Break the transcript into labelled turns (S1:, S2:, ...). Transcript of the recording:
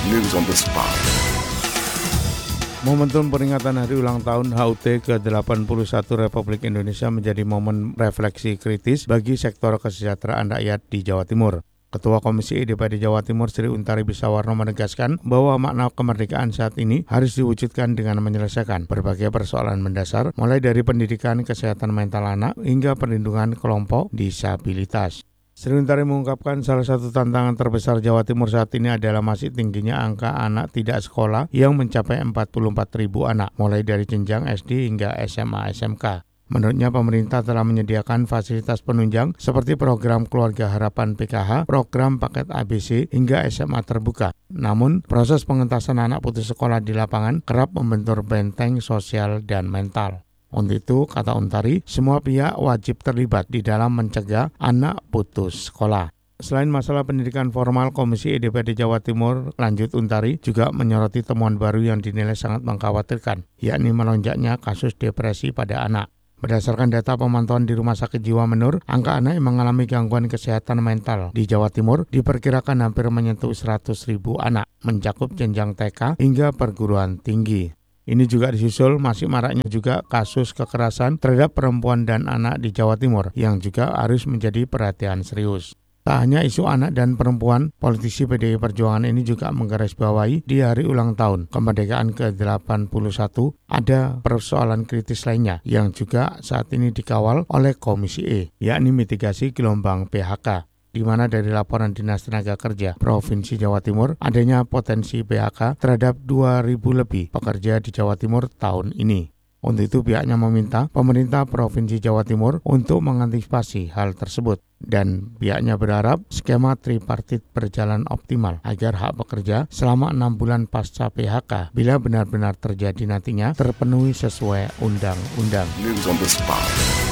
S1: News on the spot.
S2: Momentum peringatan Hari Ulang Tahun HUT ke-81 Republik Indonesia menjadi momen refleksi kritis bagi sektor kesejahteraan rakyat di Jawa Timur. Ketua Komisi E DPD Jawa Timur Sri Untari Bisawarno menegaskan bahwa makna kemerdekaan saat ini harus diwujudkan dengan menyelesaikan berbagai persoalan mendasar, mulai dari pendidikan, kesehatan mental anak, hingga perlindungan kelompok disabilitas. Sri Untari mengungkapkan salah satu tantangan terbesar Jawa Timur saat ini adalah masih tingginya angka anak tidak sekolah yang mencapai 44.000 anak, mulai dari jenjang SD hingga SMA SMK. Menurutnya pemerintah telah menyediakan fasilitas penunjang seperti program Keluarga Harapan PKH, program paket ABC hingga SMA terbuka. Namun, proses pengentasan anak putus sekolah di lapangan kerap membentur benteng sosial dan mental. Untuk itu, kata Untari, semua pihak wajib terlibat di dalam mencegah anak putus sekolah. Selain masalah pendidikan formal, Komisi E DPD Jawa Timur, lanjut Untari, juga menyoroti temuan baru yang dinilai sangat mengkhawatirkan, yakni melonjaknya kasus depresi pada anak. Berdasarkan data pemantauan di Rumah Sakit Jiwa Menur, angka anak yang mengalami gangguan kesehatan mental di Jawa Timur diperkirakan hampir menyentuh 100.000 anak, mencakup jenjang TK hingga perguruan tinggi. Ini juga disusul masih maraknya juga kasus kekerasan terhadap perempuan dan anak di Jawa Timur yang juga harus menjadi perhatian serius. Tak hanya isu anak dan perempuan, politisi PDI Perjuangan ini juga menggarisbawahi di hari ulang tahun kemerdekaan ke-81 ada persoalan kritis lainnya yang juga saat ini dikawal oleh Komisi E, yakni mitigasi gelombang PHK. Di mana dari laporan Dinas Tenaga Kerja Provinsi Jawa Timur adanya potensi PHK terhadap 2.000 lebih pekerja di Jawa Timur tahun ini. Untuk itu pihaknya meminta pemerintah Provinsi Jawa Timur untuk mengantisipasi hal tersebut dan pihaknya berharap skema tripartit berjalan optimal agar hak pekerja selama 6 bulan pasca PHK bila benar-benar terjadi nantinya terpenuhi sesuai undang-undang.
S1: News on the spot.